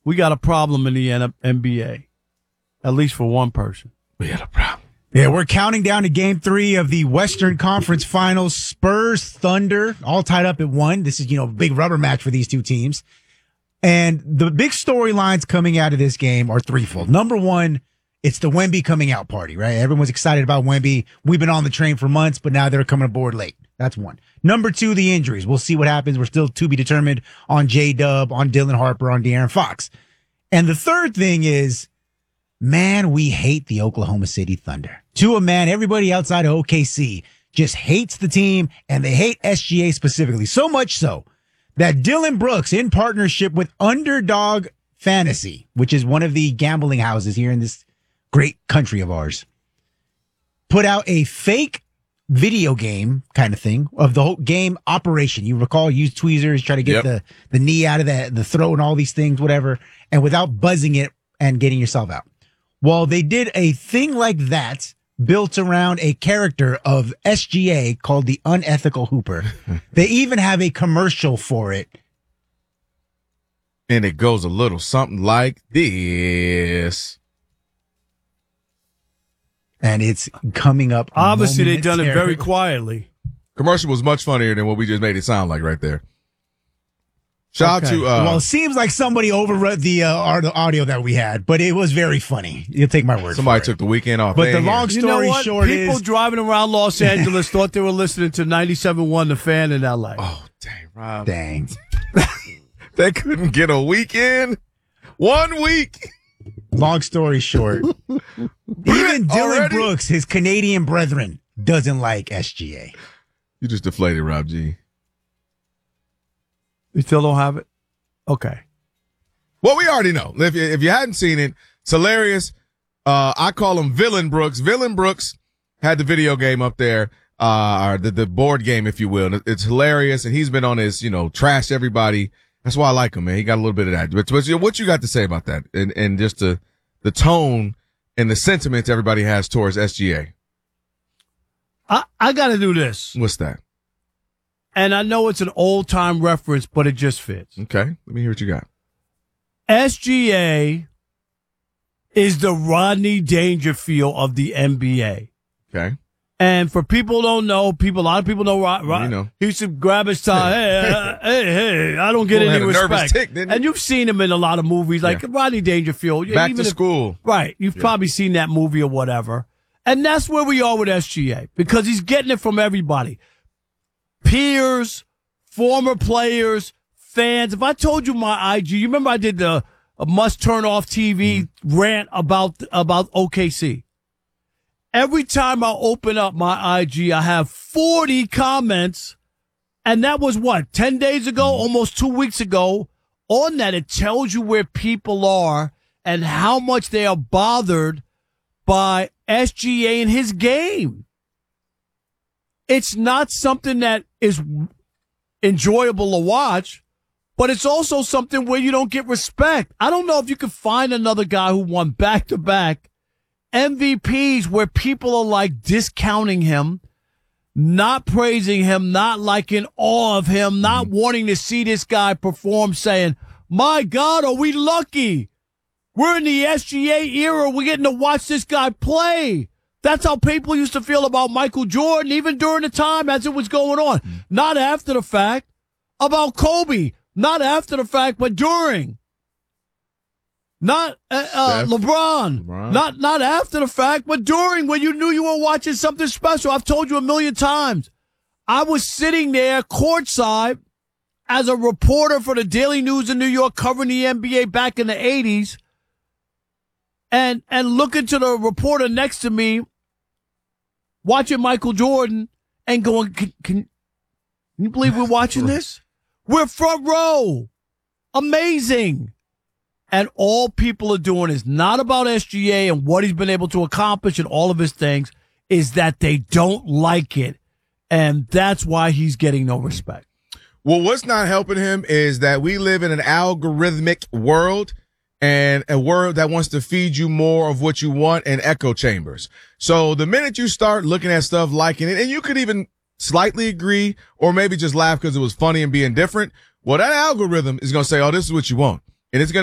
we got a problem in the NBA, at least for one person. We got a problem. Yeah, we're counting down to Game 3 of the Western Conference Finals. Spurs, Thunder, all tied up at 1. This is, a big rubber match for these two teams. And the big storylines coming out of this game are threefold. Number one, it's the Wemby coming out party, right? Everyone's excited about Wemby. We've been on the train for months, but now they're coming aboard late. That's one. Number two, the injuries. We'll see what happens. We're still to be determined on J-Dub, on Dylan Harper, on De'Aaron Fox. And the third thing is, man, we hate the Oklahoma City Thunder. To a man, everybody outside of OKC just hates the team, and they hate SGA specifically. So much so that Dylan Brooks, in partnership with Underdog Fantasy, which is one of the gambling houses here in this great country of ours, put out a fake video game kind of thing of the whole game operation. You recall, use tweezers, try to get the knee out of the throat and all these things, whatever, and without buzzing it and getting yourself out. Well, they did a thing like that built around a character of SGA called the Unethical Hooper. They even have a commercial for it. And it goes a little something like this. And it's coming up. Obviously, they've done it very quietly. Commercial was much funnier than what we just made it sound like right there. Shout out to well, it seems like somebody overwrote the audio that we had, but it was very funny. You'll take my word. Somebody for took the weekend off. But the long story short is, people driving around Los Angeles thought they were listening to 97.1 The Fan in L.A. Oh, dang, Rob. Dang. They couldn't get a weekend. 1 week. Long story short, even Dylan Brooks, his Canadian brethren, doesn't like SGA. You just deflated, Rob G. You still don't have it? Okay. Well, we already know. If you hadn't seen it, it's hilarious. I call him Villain Brooks. Villain Brooks had the video game up there, or the board game, if you will. It's hilarious, and he's been on his, trash everybody. That's why I like him, man. He got a little bit of that. But what you got to say about that, and just the tone and the sentiment everybody has towards SGA? I got to do this. What's that? And I know it's an old-time reference, but it just fits. Okay, let me hear what you got. SGA is the Rodney Dangerfield of the NBA. Okay. And for people who don't know, a lot of people know he used to grab his tie. Hey, I don't get any respect. Tick, and you've seen him in a lot of movies, like Rodney Dangerfield. Back to School. Right. You've probably seen that movie or whatever. And that's where we are with SGA, because he's getting it from everybody. Peers, former players, fans. If I told you my IG, you remember I did a must turn off TV rant about OKC. Every time I open up my IG, I have 40 comments, and that was 10 days ago, almost 2 weeks ago. On that, it tells you where people are and how much they are bothered by SGA and his game. It's not something that is enjoyable to watch, but it's also something where you don't get respect. I don't know if you could find another guy who won back-to-back MVPs where people are like discounting him, not praising him, not like in awe of him, not wanting to see this guy perform, saying, my God, are we lucky? We're in the SGA era. We're getting to watch this guy play. That's how people used to feel about Michael Jordan, even during the time as it was going on. Not after the fact. About Kobe. Not after the fact, but during. Not LeBron. Not after the fact, but during, when you knew you were watching something special. I've told you a million times. I was sitting there courtside as a reporter for the Daily News in New York covering the NBA back in the 80s and looking to the reporter next to me watching Michael Jordan and going, can you believe we're watching this? We're front row. Amazing. And all people are doing is not about SGA and what he's been able to accomplish and all of his things, is that they don't like it. And that's why he's getting no respect. Well, what's not helping him is that we live in an algorithmic world, and a world that wants to feed you more of what you want in echo chambers. So the minute you start looking at stuff, liking it, and you could even slightly agree or maybe just laugh because it was funny and being different, well, that algorithm is going to say, oh, this is what you want. And it's going to